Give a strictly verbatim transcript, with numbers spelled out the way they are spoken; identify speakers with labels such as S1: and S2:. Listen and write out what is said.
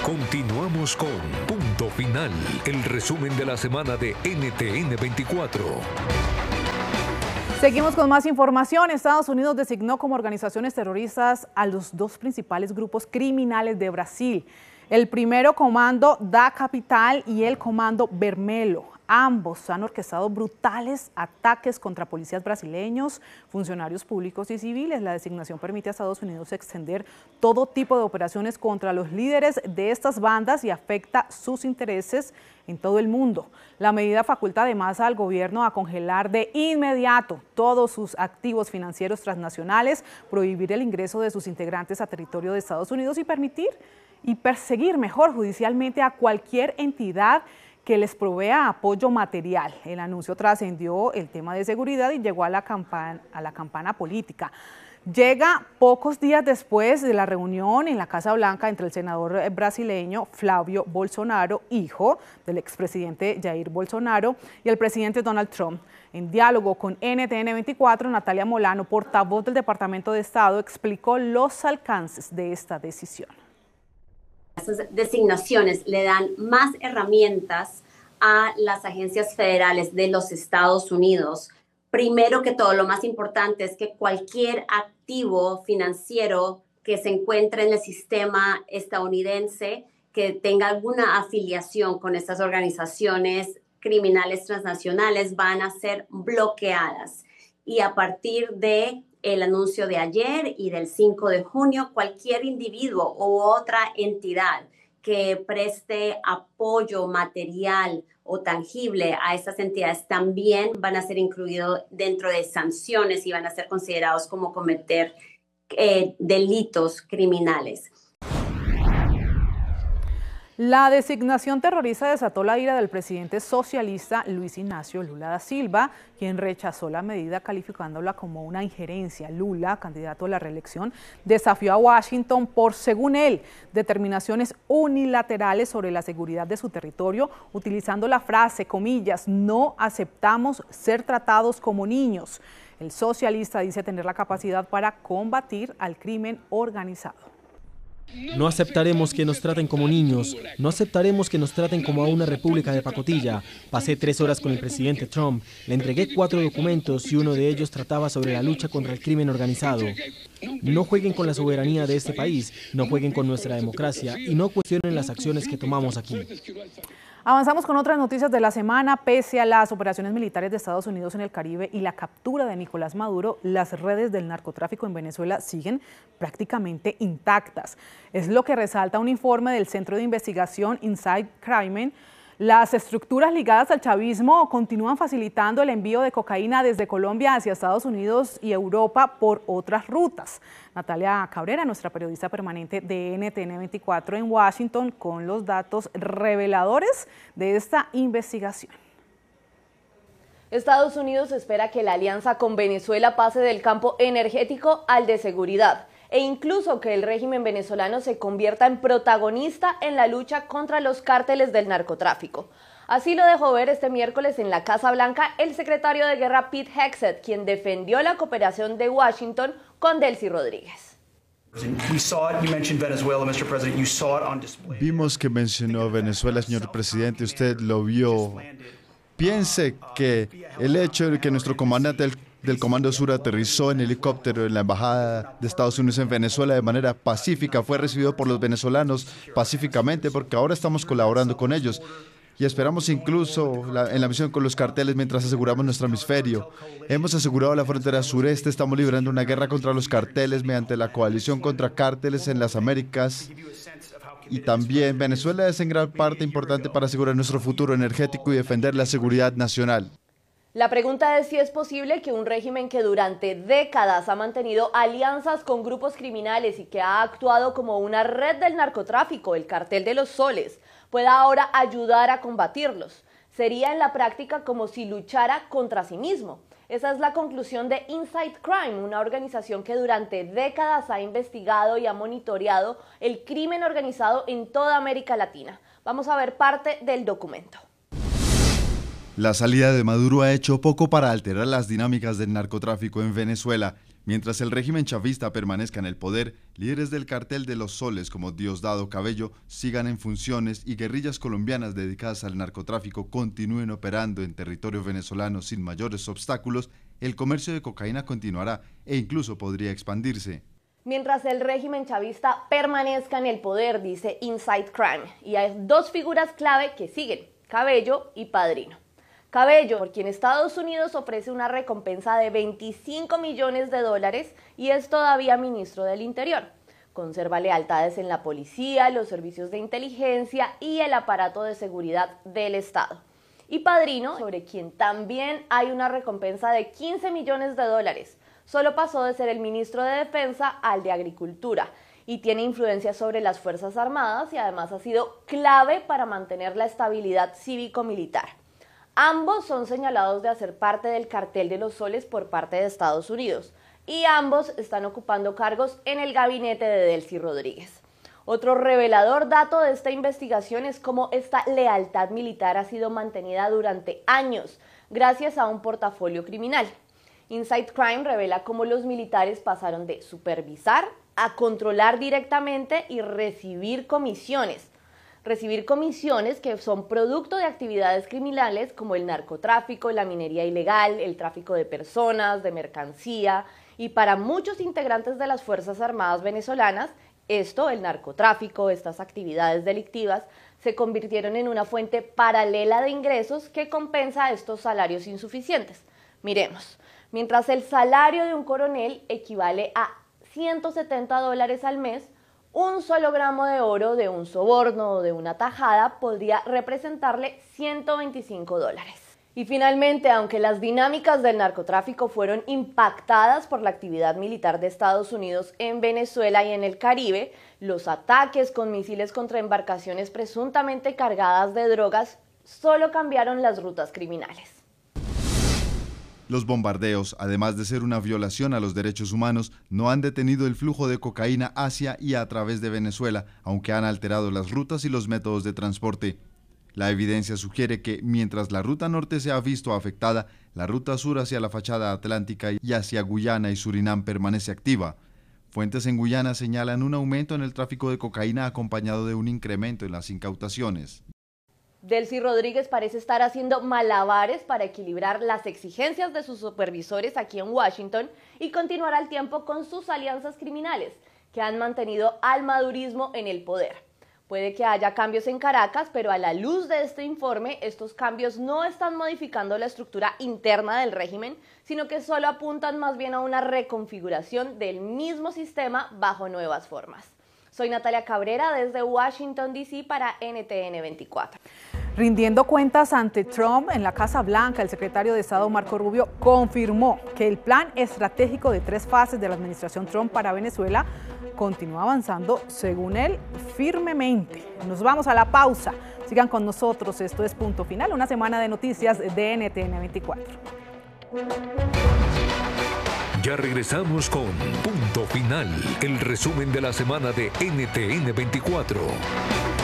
S1: Continuamos con Punto Final, el resumen de la semana de N T N veinticuatro.
S2: Seguimos con más información. Estados Unidos designó como organizaciones terroristas a los dos principales grupos criminales de Brasil. El primero, Comando da Capital, y el Comando Vermelho. Ambos han orquestado brutales ataques contra policías brasileños, funcionarios públicos y civiles. La designación permite a Estados Unidos extender todo tipo de operaciones contra los líderes de estas bandas y afecta sus intereses en todo el mundo. La medida faculta además al gobierno a congelar de inmediato todos sus activos financieros transnacionales, prohibir el ingreso de sus integrantes a territorio de Estados Unidos y permitir y perseguir mejor judicialmente a cualquier entidad que les provea apoyo material. El anuncio trascendió el tema de seguridad y llegó a la campana, a la campana política. Llega pocos días después de la reunión en la Casa Blanca entre el senador brasileño Flávio Bolsonaro, hijo del expresidente Jair Bolsonaro, y el presidente Donald Trump. En diálogo con N T N veinticuatro, Natalia Molano, portavoz del Departamento de Estado, explicó los alcances de esta decisión.
S3: Esas designaciones le dan más herramientas a las agencias federales de los Estados Unidos. Primero que todo, lo más importante es que cualquier activo financiero que se encuentre en el sistema estadounidense que tenga alguna afiliación con estas organizaciones criminales transnacionales van a ser bloqueadas. Y a partir de el anuncio de ayer y del cinco de junio, cualquier individuo u otra entidad que preste apoyo material o tangible a estas entidades también van a ser incluidos dentro de sanciones y van a ser considerados como cometer eh, delitos criminales.
S2: La designación terrorista desató la ira del presidente socialista Luis Ignacio Lula da Silva, quien rechazó la medida calificándola como una injerencia. Lula, candidato a la reelección, desafió a Washington por, según él, determinaciones unilaterales sobre la seguridad de su territorio, utilizando la frase, comillas, no aceptamos ser tratados como niños. El socialista dice tener la capacidad para combatir al crimen organizado.
S4: No aceptaremos que nos traten como niños, no aceptaremos que nos traten como a una república de pacotilla. Pasé tres horas con el presidente Trump, le entregué cuatro documentos y uno de ellos trataba sobre la lucha contra el crimen organizado. No jueguen con la soberanía de este país, no jueguen con nuestra democracia y no cuestionen las acciones que tomamos aquí.
S2: Avanzamos con otras noticias de la semana. Pese a las operaciones militares de Estados Unidos en el Caribe y la captura de Nicolás Maduro, las redes del narcotráfico en Venezuela siguen prácticamente intactas. Es lo que resalta un informe del Centro de Investigación Inside Crime. Las estructuras ligadas al chavismo continúan facilitando el envío de cocaína desde Colombia hacia Estados Unidos y Europa por otras rutas. Natalia Cabrera, nuestra periodista permanente de N T N veinticuatro en Washington, con los datos reveladores de esta investigación.
S5: Estados Unidos espera que la alianza con Venezuela pase del campo energético al de seguridad, e incluso que el régimen venezolano se convierta en protagonista en la lucha contra los cárteles del narcotráfico. Así lo dejó ver este miércoles en la Casa Blanca el secretario de Guerra Pete Hegseth, quien defendió la cooperación de Washington con Delcy Rodríguez.
S6: Vimos que mencionó a Venezuela, señor presidente, usted lo vio. Piense que el hecho de que nuestro comandante del, del Comando Sur aterrizó en helicóptero en la Embajada de Estados Unidos en Venezuela de manera pacífica fue recibido por los venezolanos pacíficamente porque ahora estamos colaborando con ellos y esperamos incluso la, en la misión con los carteles mientras aseguramos nuestro hemisferio. Hemos asegurado la frontera sureste, estamos librando una guerra contra los carteles mediante la coalición contra cárteles en las Américas. Y también Venezuela es en gran parte importante para asegurar nuestro futuro energético y defender la seguridad nacional.
S5: La pregunta es si es posible que un régimen que durante décadas ha mantenido alianzas con grupos criminales y que ha actuado como una red del narcotráfico, el Cartel de los Soles, pueda ahora ayudar a combatirlos. Sería en la práctica como si luchara contra sí mismo. Esa es la conclusión de Inside Crime, una organización que durante décadas ha investigado y ha monitoreado el crimen organizado en toda América Latina. Vamos a ver parte del documento.
S6: La salida de Maduro ha hecho poco para alterar las dinámicas del narcotráfico en Venezuela, Mientras el régimen chavista permanezca en el poder, líderes del cartel de los soles como Diosdado Cabello sigan en funciones y guerrillas colombianas dedicadas al narcotráfico continúen operando en territorio venezolano sin mayores obstáculos, el comercio de cocaína continuará e incluso podría expandirse.
S5: Mientras el régimen chavista permanezca en el poder, dice Inside Crime, y hay dos figuras clave que siguen, Cabello y Padrino. Cabello, por quien Estados Unidos ofrece una recompensa de veinticinco millones de dólares y es todavía ministro del Interior. Conserva lealtades en la policía, los servicios de inteligencia y el aparato de seguridad del Estado. Y Padrino, sobre quien también hay una recompensa de quince millones de dólares, solo pasó de ser el ministro de Defensa al de Agricultura y tiene influencia sobre las Fuerzas Armadas y además ha sido clave para mantener la estabilidad cívico-militar. Ambos son señalados de hacer parte del cartel de los soles por parte de Estados Unidos y ambos están ocupando cargos en el gabinete de Delcy Rodríguez. Otro revelador dato de esta investigación es cómo esta lealtad militar ha sido mantenida durante años gracias a un portafolio criminal. Inside Crime revela cómo los militares pasaron de supervisar a controlar directamente y recibir comisiones. Recibir comisiones que son producto de actividades criminales como el narcotráfico, la minería ilegal, el tráfico de personas, de mercancía, y para muchos integrantes de las Fuerzas Armadas venezolanas, esto, el narcotráfico, estas actividades delictivas, se convirtieron en una fuente paralela de ingresos que compensa estos salarios insuficientes. Miremos, mientras el salario de un coronel equivale a ciento setenta dólares al mes, un solo gramo de oro de un soborno o de una tajada podría representarle ciento veinticinco dólares. Y finalmente, aunque las dinámicas del narcotráfico fueron impactadas por la actividad militar de Estados Unidos en Venezuela y en el Caribe, los ataques con misiles contra embarcaciones presuntamente cargadas de drogas solo cambiaron las rutas criminales.
S6: Los bombardeos, además de ser una violación a los derechos humanos, no han detenido el flujo de cocaína hacia y a través de Venezuela, aunque han alterado las rutas y los métodos de transporte. La evidencia sugiere que, mientras la ruta norte se ha visto afectada, la ruta sur hacia la fachada atlántica y hacia Guyana y Surinam permanece activa. Fuentes en Guyana señalan un aumento en el tráfico de cocaína acompañado de un incremento en las incautaciones.
S5: Delcy Rodríguez parece estar haciendo malabares para equilibrar las exigencias de sus supervisores aquí en Washington y continuar al tiempo con sus alianzas criminales, que han mantenido al madurismo en el poder. Puede que haya cambios en Caracas, pero a la luz de este informe, estos cambios no están modificando la estructura interna del régimen, sino que solo apuntan más bien a una reconfiguración del mismo sistema bajo nuevas formas. Soy Natalia Cabrera desde Washington, D C para N T N veinticuatro.
S2: Rindiendo cuentas ante Trump en la Casa Blanca, el secretario de Estado Marco Rubio confirmó que el plan estratégico de tres fases de la administración Trump para Venezuela continúa avanzando, según él, firmemente. Nos vamos a la pausa. Sigan con nosotros. Esto es Punto Final, una semana de noticias de N T N veinticuatro.
S1: Ya regresamos con Punto Final, el resumen de la semana de N T N veinticuatro.